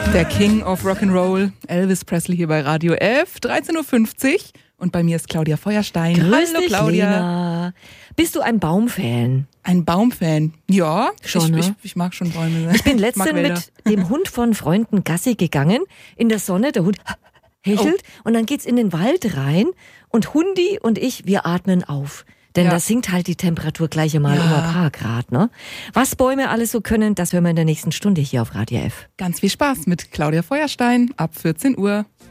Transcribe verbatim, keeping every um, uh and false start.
Der King of Rock'n'Roll, Elvis Presley hier bei Radio F, dreizehn Uhr fünfzig. Und bei mir ist Claudia Feuerstein. Grüß Hallo dich, Claudia. Lena. Bist du ein Baumfan? Ein Baumfan? Ja, Schon, ich, ne? ich, ich mag schon Bäume. Ich bin mag letztens Wälder. mit dem Hund von Freunden Gassi gegangen, in der Sonne, der Hund hechelt Oh. und dann geht's in den Wald rein und Hundi und ich, wir atmen auf. Denn Ja. da sinkt halt die Temperatur gleich einmal Ja. um ein paar Grad. Ne? Was Bäume alles so können, das hören wir in der nächsten Stunde hier auf Radio F. Ganz viel Spaß mit Claudia Feuerstein ab vierzehn Uhr.